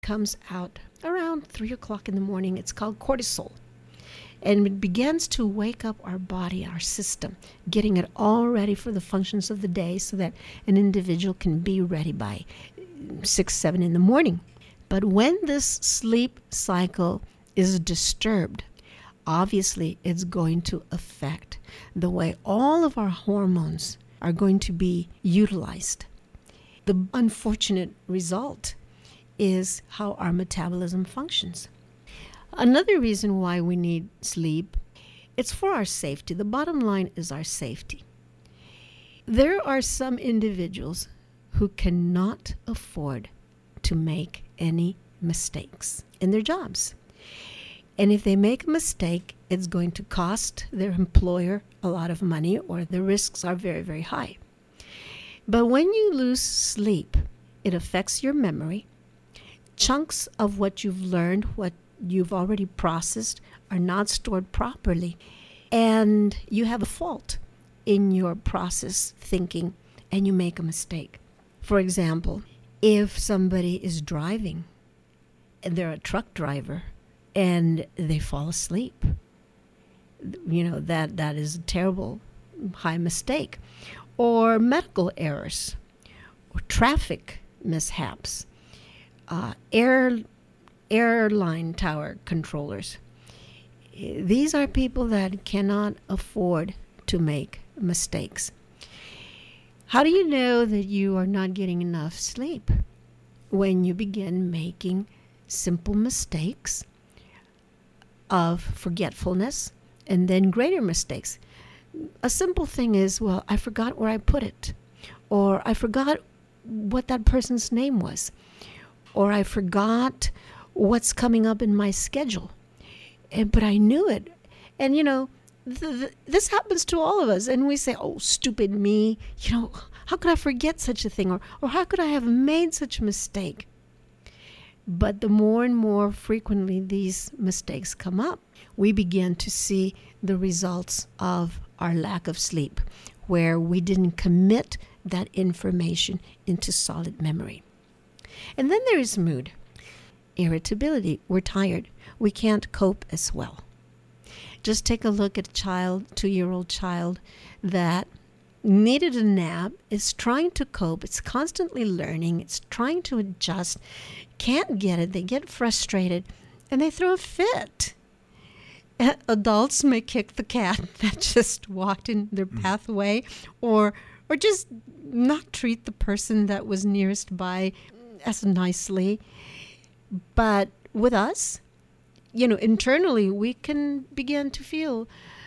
comes out around 3 o'clock in the morning. It's called cortisol. And it begins to wake up our body, our system, getting it all ready for the functions of the day so that an individual can be ready by 6, 7 in the morning. But when this sleep cycle is disturbed, obviously it's going to affect the way all of our hormones are going to be utilized. The unfortunate result is how our metabolism functions. Another reason why we need sleep, it's for our safety. The bottom line is our safety. There are some individuals who cannot afford to make any mistakes in their jobs. And if they make a mistake, it's going to cost their employer a lot of money, or the risks are very, very high. But when you lose sleep, it affects your memory. Chunks of what you've learned, what you've already processed, are not stored properly, and you have a fault in your process thinking, and you make a mistake. For example, if somebody is driving, and they're a truck driver, and they fall asleep, that is a terrible high mistake. Or medical errors, or traffic mishaps, airline tower controllers. These are people that cannot afford to make mistakes. How do you know that you are not getting enough sleep? When you begin making simple mistakes of forgetfulness and then greater mistakes. A simple thing is, well, I forgot where I put it, or I forgot what that person's name was, or I forgot what's coming up in my schedule, but I knew it. And this happens to all of us, and we say, oh, stupid me, how could I forget such a thing, or how could I have made such a mistake? But the more and more frequently these mistakes come up, we begin to see the results of our lack of sleep, where we didn't commit that information into solid memory. And then there is mood, irritability. We're tired. We can't cope as well. Just take a look at a child, 2-year-old child that needed a nap, is trying to cope, it's constantly learning, it's trying to adjust, can't get it, they get frustrated, and they throw a fit. Adults may kick the cat that just walked in their pathway, or just not treat the person that was nearest by as nicely. But with us, internally, we can begin to feel,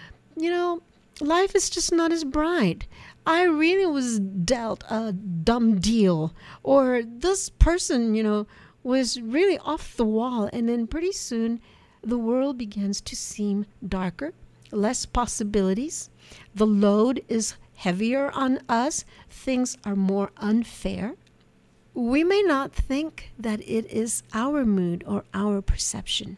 life is just not as bright. I really was dealt a dumb deal, or this person, was really off the wall. And then pretty soon, the world begins to seem darker, less possibilities. The load is heavier on us. Things are more unfair. We may not think that it is our mood or our perception.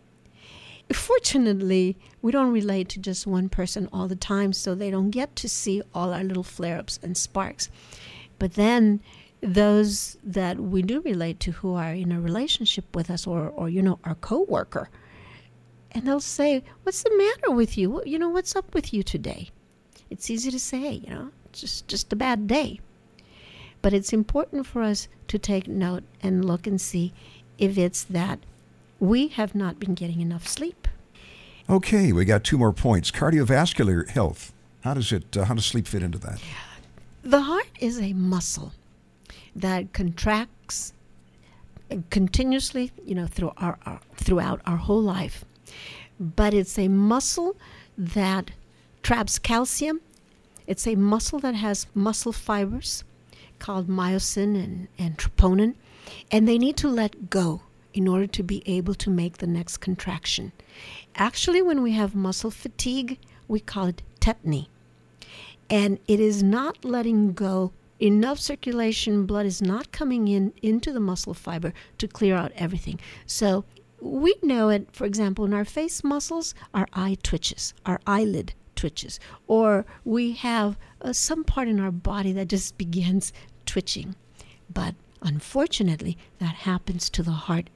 Fortunately, we don't relate to just one person all the time, so they don't get to see all our little flare-ups and sparks. But then those that we do relate to, who are in a relationship with us, or our coworker, and they'll say, "What's the matter with you? What's up with you today?" It's easy to say, just a bad day. But it's important for us to take note and look and see if it's that we have not been getting enough sleep. Okay, we got 2 more points. Cardiovascular health. How does sleep fit into that? The heart is a muscle that contracts continuously, throughout our whole life. But it's a muscle that traps calcium. It's a muscle that has muscle fibers called myosin and troponin, and they need to let go in order to be able to make the next contraction. Actually, when we have muscle fatigue, we call it tetany. And it is not letting go. Enough circulation, blood is not coming into the muscle fiber to clear out everything. So we know it, for example, in our face muscles, our eye twitches, our eyelid twitches, or we have some part in our body that just begins twitching. But Unfortunately, that happens to the heart